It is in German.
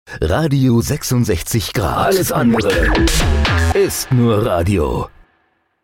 Radio 66 Grad. Alles andere ist nur Radio.